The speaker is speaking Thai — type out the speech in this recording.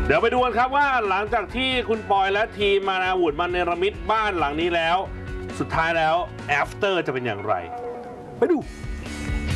เดี๋ยวไปดูกันครับว่าหลังจากที่คุณปอยและทีมมานาวุฒมาเนรมิตบ้านหลังนี้แล้วสุดท้ายแล้ว after จะเป็นอย่างไรไปดู